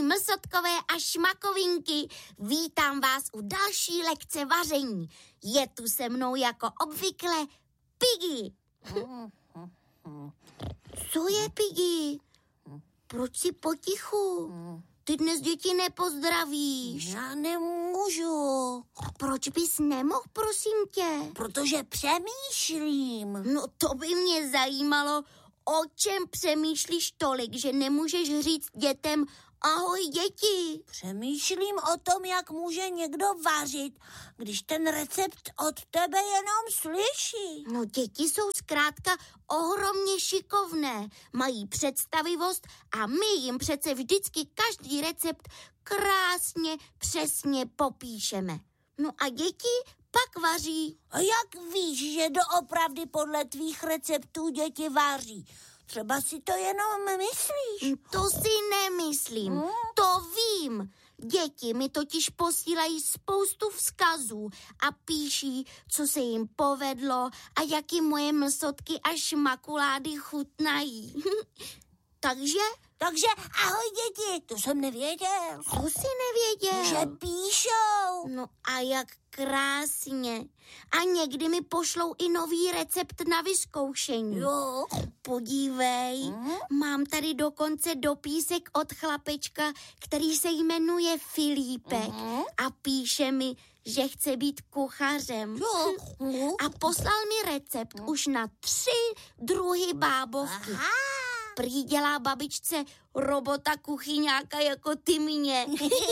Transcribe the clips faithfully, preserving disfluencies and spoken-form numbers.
mlsotkové a šmakovinky, vítám vás u další lekce vaření. Je tu se mnou jako obvykle Piggy. Co je, Piggy? Proč si potichu? Ty dnes děti nepozdravíš. Já nemůžu. Proč bys nemohl, prosím tě? Protože přemýšlím. No to by mě zajímalo, o čem přemýšlíš tolik, že nemůžeš říct dětem ahoj děti. Přemýšlím o tom, jak může někdo vařit, když ten recept od tebe jenom slyší. No děti jsou zkrátka ohromně šikovné, mají představivost a my jim přece vždycky každý recept krásně, přesně popíšeme. No a děti pak vaří. A jak víš, že doopravdy podle tvých receptů děti vaří? Třeba si to jenom myslíš. To si nemyslím, hmm? to vím. Děti mi totiž posílají spoustu vzkazů a píší, co se jim povedlo a jaký moje mlsotky a šmakulády chutnají. Takže... Takže ahoj děti, to jsem nevěděl. To jsi nevěděl. Že píšou. No a jak krásně. A někdy mi pošlou i nový recept na vyzkoušení. Jo. Podívej, hmm? mám tady dokonce dopísek od chlapečka, který se jmenuje Filipek hmm? a píše mi, že chce být kuchařem. Jo. A poslal mi recept hmm? už na tři druhy bábovky. Aha. Prý dělá babičce robota kuchyňáka jako ty mě.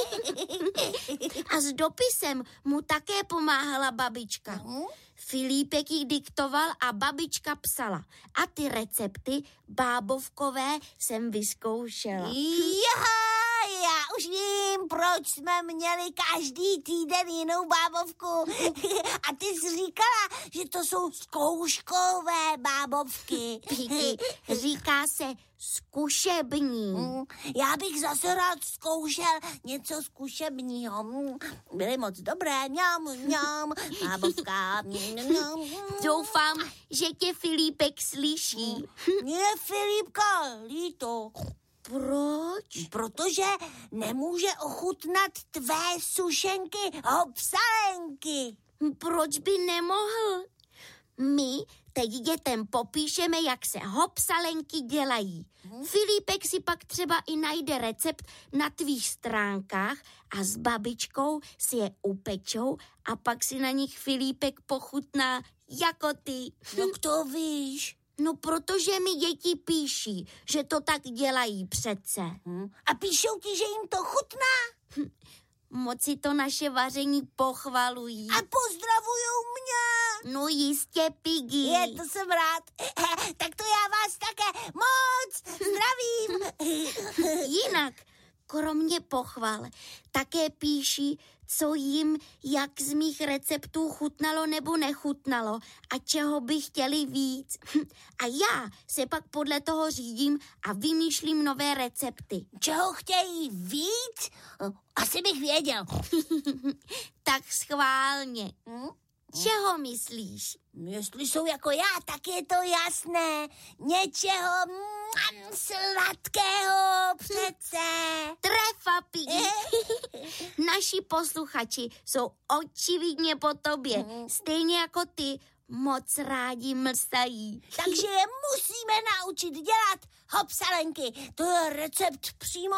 A s dopisem mu také pomáhala babička. Uh-huh. Filipek jí diktoval a babička psala. A ty recepty bábovkové jsem vyzkoušela. Jo, já už vím, proč jsme měli každý týden jinou bábovku. A ty jsi říkala, že to jsou zkouškové bábovky. Piggy, říká se zkušební. Mm, já bych zase rád zkoušel něco zkušebního. Mm, byly moc dobré. Mňam, mňam, bábovka. Mňam, mňam. Doufám, že tě Filipek slyší. Mě Filipka líto. Proč? Protože nemůže ochutnat tvé sušenky hopsalenky. Proč by nemohl? My teď dětem popíšeme, jak se hopsalenky dělají. Hmm. Filipek si pak třeba i najde recept na tvých stránkách a s babičkou si je upečou a pak si na nich Filipek pochutná jako ty. Jak to víš? No, protože mi děti píší, že to tak dělají přece. Hmm. A píšou ti, že jim to chutná? Hm. Moc si to naše vaření pochvalují. A pozdravujou mě. No jistě, Piggy. Je, to jsem rád. Tak to já vás také moc zdravím. Jinak, kromě pochval, také píší, co jim jak z mých receptů chutnalo nebo nechutnalo a čeho by chtěli víc. A já se pak podle toho řídím a vymýšlím nové recepty. Čeho chtějí víc? Asi bych věděl. Tak schválně. Hmm? Čeho myslíš? Jestli jsou jako já, tak je to jasné. Něčeho mm, sladkého přece. Trefa, Piggy. Naši posluchači jsou očividně po tobě. Mm. Stejně jako ty moc rádi mlsají. Takže je musíme naučit dělat hopsalenky. To je recept přímo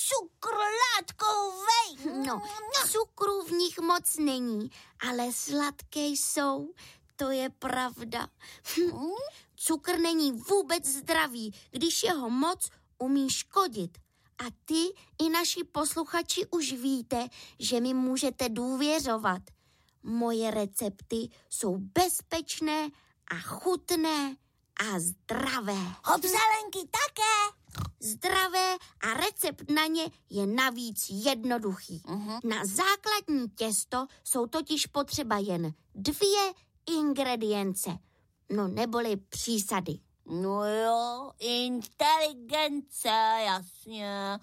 cukrlátkovej. No, cukru v nich moc není, ale sladké jsou. To je pravda. Hm. Cukr není vůbec zdravý, když jeho moc umí škodit. A ty i naši posluchači už víte, že mi můžete důvěřovat. Moje recepty jsou bezpečné a chutné a zdravé. Hopsalenky také. Zdravé a recept na ně je navíc jednoduchý. Uh-huh. Na základní těsto jsou totiž potřeba jen dvě ingredience, no neboli přísady. No jo, inteligence, jasně.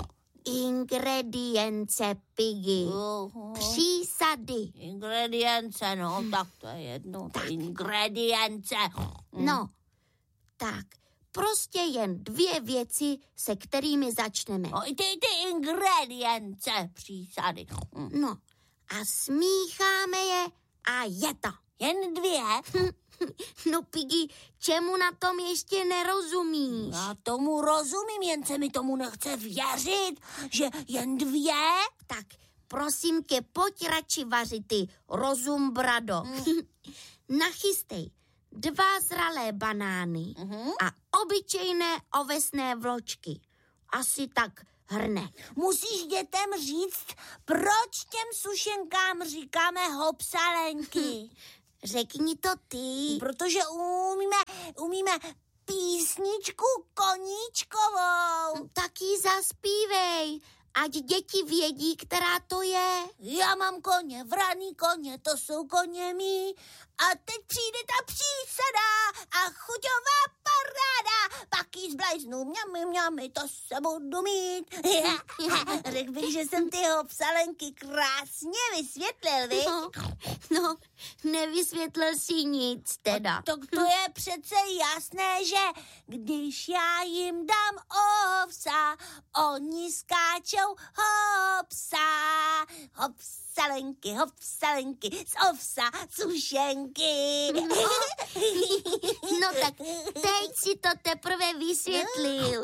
Ingredience, Piggy. Uh-huh. Přísady. Ingredience, no, tak to je jedno. Tak. Ingredience. No, tak Prostě jen dvě věci, se kterými začneme. No i ty, ty ingredience přísady. No a smícháme je a je to. Jen dvě? No Piggy, čemu na tom ještě nerozumíš? Já tomu rozumím, jen se mi tomu nechce věřit, že jen dvě? Tak prosím tě, pojď radši vařit ty, rozum brado. Mm. Nachystej dva zralé banány mm-hmm. a obyčejné ovesné vločky. Asi tak hrnek. Musíš dětem říct, proč těm sušenkám říkáme hopsalenky. Řekni to ty. Protože umíme, umíme písničku koníčkovou. Tak ji zaspívej, ať děti vědí, která to je. Já mám koně, vraný koně, to jsou koně mý. A teď přijde ta přísada a chuťová paráda. Pak jí zblajznu mňamy, mňamy, to se budu mít. Řekl bych, že jsem ty hopsalenky krásně vysvětlil, viď? No, no, nevysvětlil si nic teda. A to, to je přece jasné, že když já jim dám ovsa, oni skáčou hopsa. Hopsalenky, hopsalenky, z ovsa sušenky. No tak teď si to teprve vysvětlil.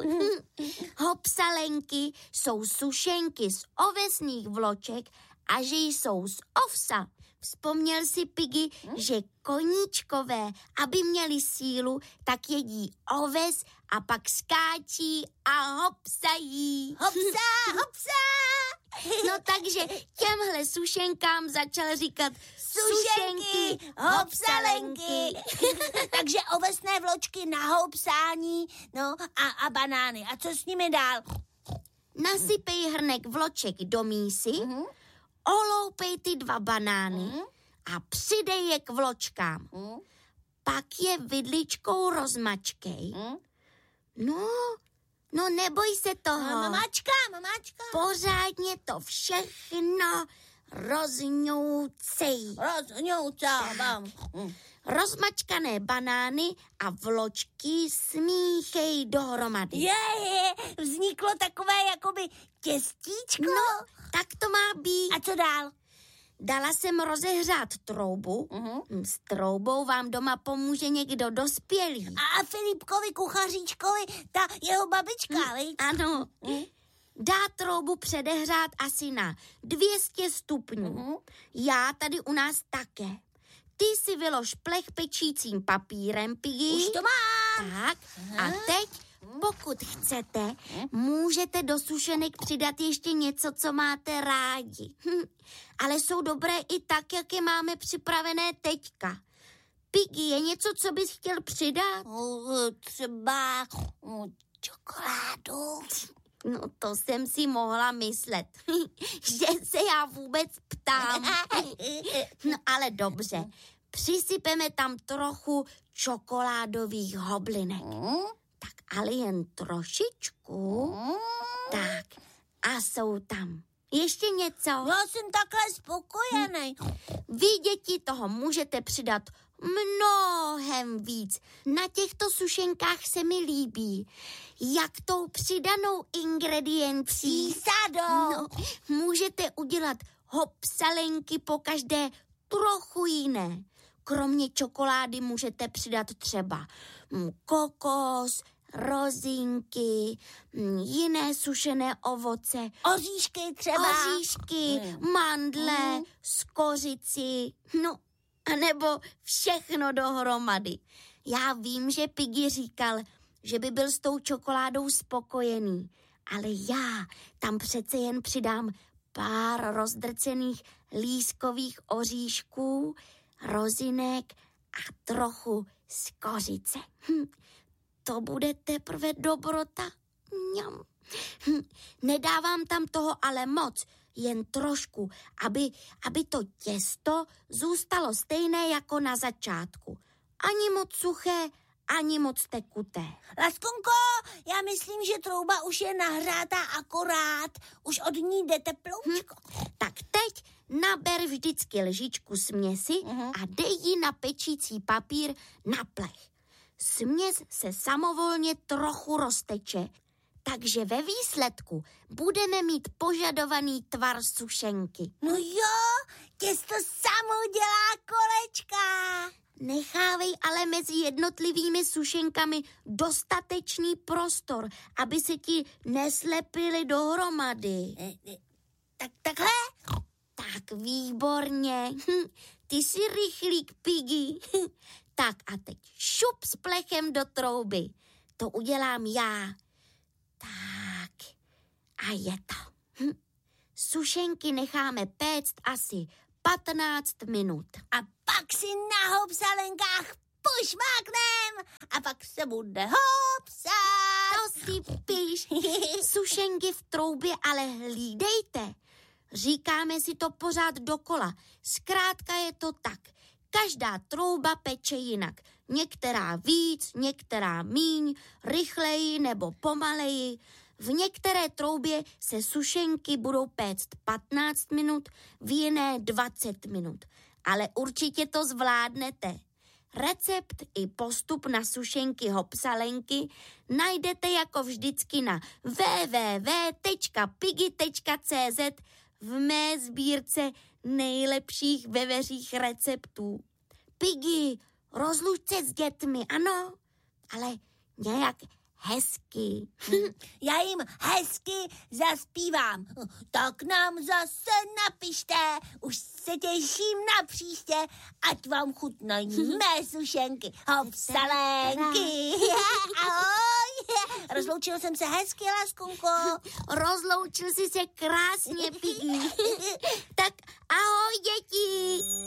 Hopsalenky jsou sušenky z ovesných vloček a že jsou z ovsa. Vzpomněl si Piggy, že koníčkové, aby měli sílu, tak jedí oves a pak skáčí a hopsají. Hopsa, hopsa! No takže těmhle sušenkám začal říkat sušenky, hopsalenky. Takže ovesné vločky na hopsání, no a, a banány. A co s nimi dál? Nasypej hrnek vloček do mísy, mm-hmm. oloupej ty dva banány mm-hmm. a přidej je k vločkám. Mm-hmm. Pak je vidličkou rozmačkej. Mm-hmm. No, no neboj se toho. No, mamačka, mamačka. Pořádně to všechno rozňoucej. Rozňoucávám. Rozmačkané banány a vločky smíchej dohromady. Je, je, vzniklo takové jakoby těstíčko. No, tak to má být. A co dál? Dala jsem rozehřát troubu. Uh-huh. S troubou vám doma pomůže někdo dospělý. A Filipkovi kuchaříčkovi, ta jeho babička, hm, viď? Ano. Hm. Dá troubu předehřát asi na dvě stě stupňů. Uh-huh. Já tady u nás také. Ty si vylož plech pečícím papírem, Piggy. Už to mám. Tak. Uh-huh. A teď, pokud chcete, můžete do sušenek přidat ještě něco, co máte rádi. Hm. Ale jsou dobré i tak, jak je máme připravené teďka. Piggy, je něco, co bys chtěl přidat? Třeba čokoládu. No to jsem si mohla myslet, že se já vůbec ptám. No ale dobře, přisypeme tam trochu čokoládových hoblinek. Tak ale jen trošičku. Tak a jsou tam ještě něco? Já jsem takhle spokojený. Vy, děti, toho můžete přidat mnohem víc. Na těchto sušenkách se mi líbí, jak tou přidanou ingrediencí Přísadou. No, můžete udělat hopsalenky po každé trochu jiné. Kromě čokolády můžete přidat třeba kokos, rozinky, jiné sušené ovoce. Oříšky třeba. Oříšky, mm. mandle, mm. skořici, no a nebo všechno dohromady. Já vím, že Piggy říkal, že by byl s tou čokoládou spokojený, ale já tam přece jen přidám pár rozdrcených lískových oříšků, rozinek a trochu skořice. Hm. To bude teprve dobrota. Mňam. Hm. Nedávám tam toho ale moc, jen trošku, aby, aby to těsto zůstalo stejné jako na začátku. Ani moc suché, ani moc tekuté. Laskonko, já myslím, že trouba už je nahřátá akorát. Už od ní jde teploučko. Hm. Tak teď naber vždycky lžičku směsi uh-huh. a dej ji na pečící papír na plech. Směs se samovolně trochu rozteče, takže ve výsledku budeme mít požadovaný tvar sušenky. No jo, těsto samo dělá kolečka. Nechávej ale mezi jednotlivými sušenkami dostatečný prostor, aby se ti neslepily dohromady. Tak takhle? Tak výborně. Ty jsi rychlík, Piggy. Tak a teď šup s plechem do trouby. To udělám já. Tak. A je to. Hm. Sušenky necháme péct asi patnáct minut. A pak si na hopsalenkách pošmáknem a pak se bude hopsat. To si píš. Sušenky v troubě ale hlídejte. Říkáme si to pořád dokola. Zkrátka je to tak. Každá trouba peče jinak. Některá víc, některá míň, rychleji nebo pomaleji. V některé troubě se sušenky budou péct patnáct minut, v jiné dvacet minut. Ale určitě to zvládnete. Recept i postup na sušenky hopsalenky najdete jako vždycky na w w w tečka piggy tečka c z v mé sbírce nejlepších veveřích receptů. Piggy, rozluč se s dětmi, ano, ale nějak hezky. Já jim hezky zaspívám. Tak nám zase napište. Už se těším na příště, ať vám chutnají mé sušenky, hopsalenky. Ahoj. Rozloučil jsem se hezky, Laskunko. Rozloučil jsi se krásně, Piggy. Tak ahoj, děti.